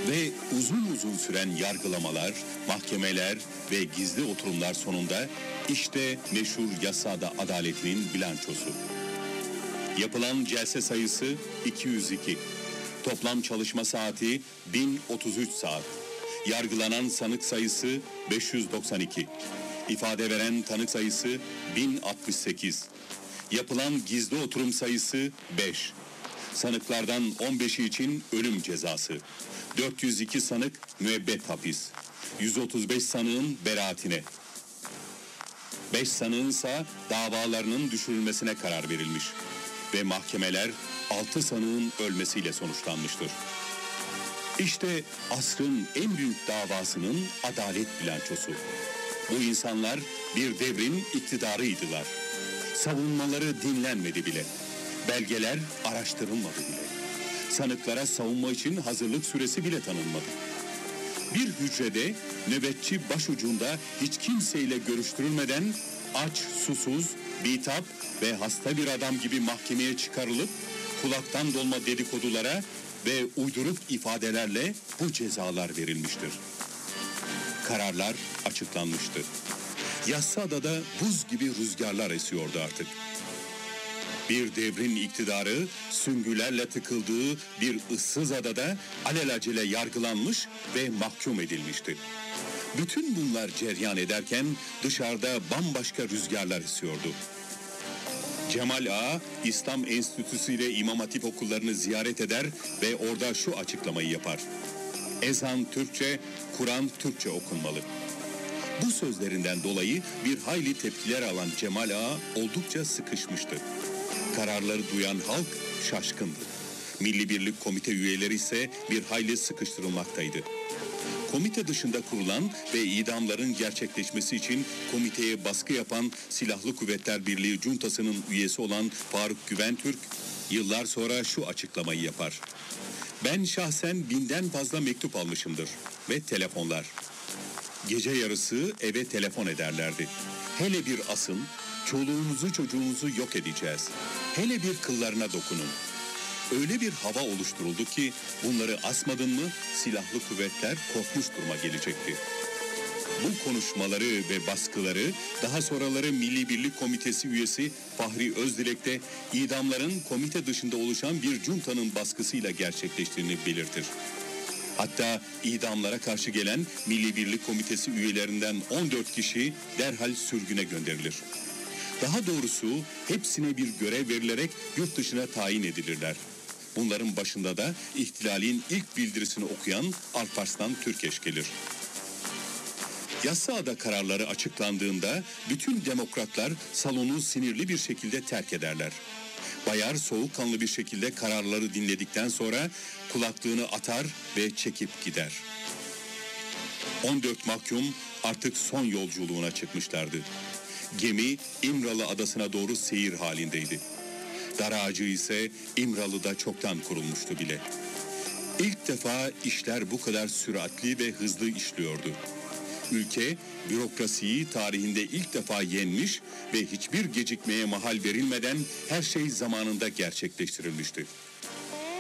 Ve uzun uzun süren yargılamalar, mahkemeler ve gizli oturumlar sonunda işte meşhur Yassıada adaletinin bilançosu. Yapılan celse sayısı 202. Toplam çalışma saati 1033 saat. Yargılanan sanık sayısı 592. İfade veren tanık sayısı 1068. Yapılan gizli oturum sayısı 5. Sanıklardan 15'i için ölüm cezası. 402 sanık müebbet hapis. 135 sanığın beraatine. 5 sanığın ise davalarının düşürülmesine karar verilmiş. Ve mahkemeler 6 sanığın ölmesiyle sonuçlanmıştır. İşte asrın en büyük davasının adalet bilançosu. Bu insanlar bir devrin iktidarıydılar. Savunmaları dinlenmedi bile. Belgeler araştırılmadı bile. Sanıklara savunma için hazırlık süresi bile tanınmadı. Bir hücrede nöbetçi başucunda hiç kimseyle görüştürülmeden aç, susuz, bitap ve hasta bir adam gibi mahkemeye çıkarılıp kulaktan dolma dedikodulara ve uyduruk ifadelerle bu cezalar verilmiştir. Kararlar açıklanmıştı. Yassıada'da buz gibi rüzgarlar esiyordu artık. Bir devrin iktidarı süngülerle tıkıldığı bir ıssız adada alelacele yargılanmış ve mahkum edilmişti. Bütün bunlar cereyan ederken dışarıda bambaşka rüzgarlar esiyordu. Cemal Ağa, İslam Enstitüsü ile İmam Hatip okullarını ziyaret eder ve orada şu açıklamayı yapar. Ezan Türkçe, Kur'an Türkçe okunmalı. Bu sözlerinden dolayı bir hayli tepkiler alan Cemal Ağa oldukça sıkışmıştı. Kararları duyan halk şaşkındı. Milli Birlik Komite üyeleri ise bir hayli sıkıştırılmaktaydı. Komite dışında kurulan ve idamların gerçekleşmesi için komiteye baskı yapan Silahlı Kuvvetler Birliği Cuntası'nın üyesi olan Faruk Güventürk yıllar sonra şu açıklamayı yapar. Ben şahsen 1000'den fazla mektup almışımdır ve telefonlar. Gece yarısı eve telefon ederlerdi. Hele bir asın, çoluğunuzu çocuğunuzu yok edeceğiz. Hele bir kıllarına dokunun. Öyle bir hava oluşturuldu ki bunları asmadın mı silahlı kuvvetler korkmuş duruma gelecekti. Bu konuşmaları ve baskıları daha sonraları Milli Birlik Komitesi üyesi Fahri Özdilek de idamların komite dışında oluşan bir cuntanın baskısıyla gerçekleştiğini belirtir. Hatta idamlara karşı gelen Milli Birlik Komitesi üyelerinden 14 kişi derhal sürgüne gönderilir. Daha doğrusu hepsine bir görev verilerek yurt dışına tayin edilirler. Bunların başında da ihtilalin ilk bildirisini okuyan Alparslan Türkeş gelir. Yassıada kararları açıklandığında bütün demokratlar salonu sinirli bir şekilde terk ederler. Bayar soğukkanlı bir şekilde kararları dinledikten sonra kulaklığını atar ve çekip gider. 14 mahkum artık son yolculuğuna çıkmışlardı. Gemi İmralı adasına doğru seyir halindeydi. Dar ağacı ise İmralı'da çoktan kurulmuştu bile. İlk defa işler bu kadar süratli ve hızlı işliyordu. Ülke bürokrasiyi tarihinde ilk defa yenmiş ve hiçbir gecikmeye mahal verilmeden her şey zamanında gerçekleştirilmişti.